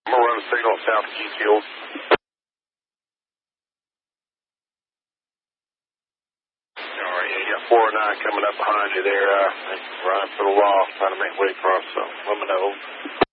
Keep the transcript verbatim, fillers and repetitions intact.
I'm going to run a signal south of Keyfield. All right, yeah, you got four oh nine coming up behind you there. Uh, running for the wall, trying to make way across, so let me know.